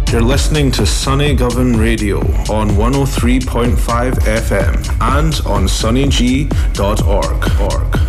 You're listening to Sunny Govan Radio on 103.5 FM and on sunnyg.org.